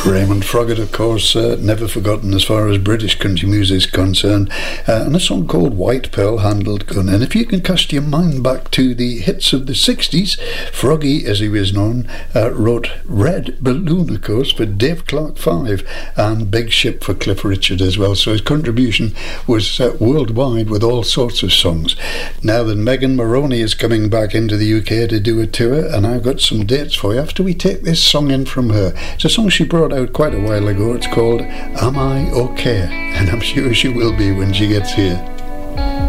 Raymond Froggatt, of course, never forgotten as far as British country music is concerned, and a song called White Pearl Handled Gun. And if you can cast your mind back to the hits of the 60s, Froggy, as he was known, wrote Red Balloon, of course, for Dave Clark 5, and Big Ship for Cliff Richard as well. So his contribution was worldwide with all sorts of songs. Now then, Megan Moroney is coming back into the UK to do a tour, and I've got some dates for you after we take this song in from her. It's a song she brought out quite a while ago. It's called Am I OK? And I'm sure she will be when she gets here.